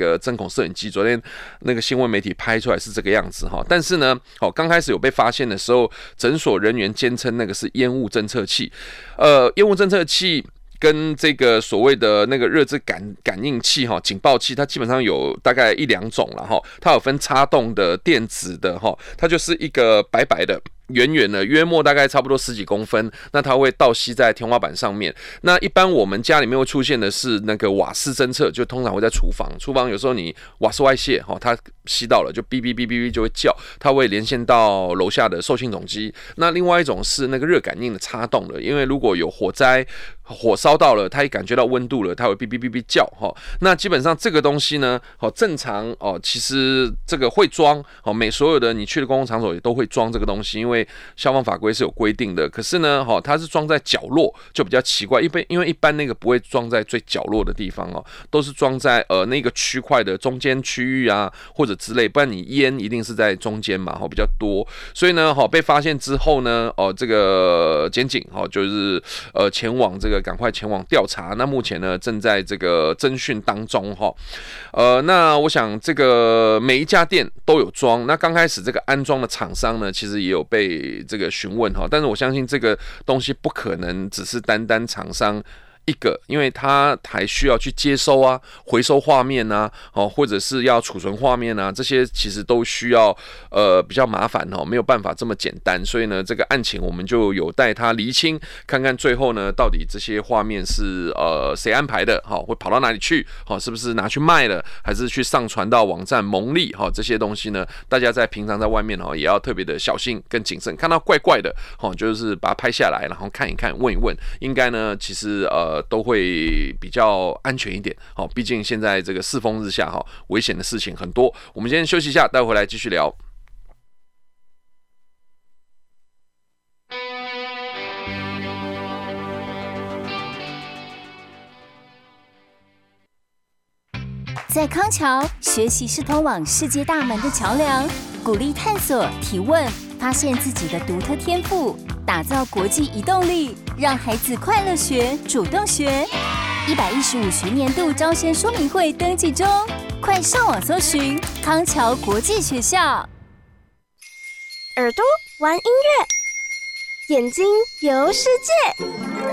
个针孔摄影机，昨天那个新闻媒体拍出来是这个样子哈。但是呢，刚开始有被发现的时候，诊所人员坚称那个是烟雾侦测器，烟雾侦测器跟这个所谓的那个热质感应器哈，警报器，它基本上有大概1、2种了哈。它有分插动的、电子的哈，它就是一个白白的。圆圆的，约莫大概差不多10几公分，那它会倒吸在天花板上面。那一般我们家里面会出现的是那个瓦斯侦测，就通常会在厨房有时候你瓦斯外泄，它吸到了就哔哔哔哔哔就会叫，它会连线到楼下的受信总机。那另外一种是那个热感应的插动的，因为如果有火灾，火烧到了，它一感觉到温度了，它会哔哔哔哔叫。那基本上这个东西呢，正常其实这个会装，所有的你去的公共场所也都会装这个东西，因为消防法规是有规定的。可是呢，它是装在角落，就比较奇怪，因为一般那个不会装在最角落的地方都是装在那个区块的中间区域啊，或者之类，不然你烟一定是在中间嘛，比较多。所以呢，被发现之后呢，这个检警就是赶快前往调查。那目前呢，正在这个侦讯当中那我想这个每一家店都有装。那刚开始这个安装的厂商呢，其实也有被这个询问但是我相信这个东西不可能只是单厂商一个，因为它还需要去接收啊、回收画面啊，或者是要储存画面啊，这些其实都需要比较麻烦没有办法这么简单。所以呢，这个案情我们就有待它厘清，看看最后呢到底这些画面是谁安排的，会跑到哪里去，是不是拿去卖了，还是去上传到网站牟利，这些东西呢，大家在平常在外面也要特别的小心跟谨慎，看到怪怪的就是把它拍下来，然后看一看，问一问，应该呢其实都会比较安全一点。毕竟现在这个世风日下危险的事情很多。我们先休息一下，待会来继续聊。 在康桥，学习是通往世界大门的桥梁，鼓励探索、提问，发现自己的独特天赋，打造国际移动力，让孩子快乐学、主动学。115学年度招生说明会登记中，快上网搜寻康桥国际学校。 耳朵玩音乐，眼睛游世界。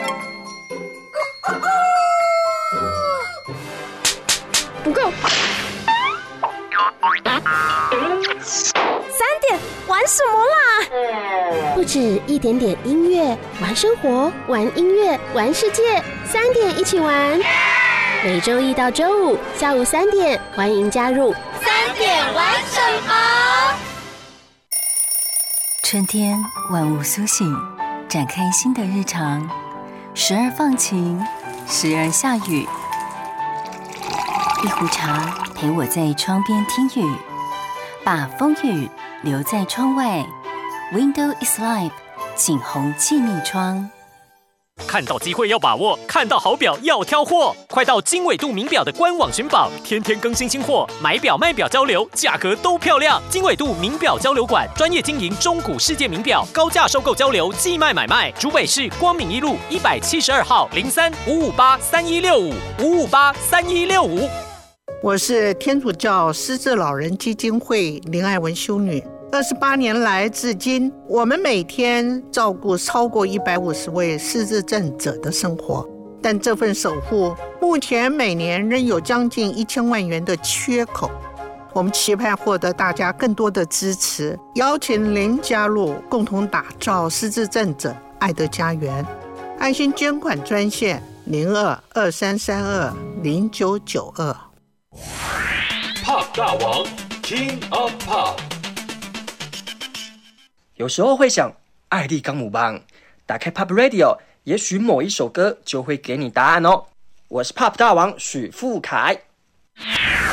不够。3点，玩什么啦？不止一点点音乐，玩生活，玩音乐，玩世界，3点一起玩。每周1到周5下午3点，欢迎加入。 3点玩什么？春天，万物苏醒，展开新的日常，时而放晴，时而下雨。一壶茶陪我在窗边听雨，把风雨留在窗外。Window is life， 景洪气密窗。 看到机会要把握，看到好表要挑货，快到经纬度名表的官网寻宝，天天更新新货，买表卖表交流，价格都漂亮。经纬度名表交流馆专业经营中古世界名表，高价收购交流，寄卖买卖。竹北市光明一路172号03-558-3165，558-3165。 我是天主教失智老人基金会林爱文修女。28年来至今，我们每天照顾超过150位失智症者的生活，但这份守护目前每年仍有将近1000万元的缺口。我们期盼获得大家更多的支持，邀请您加入，共同打造失智症者爱的家园。爱心捐款专线02-2332-0992。 Pop 大王 King of Pop。 有时候会想，艾利冈姆邦，打开 Pop Radio， 也许某一首歌就会给你答案哦。我是 Pop 大王许富凯。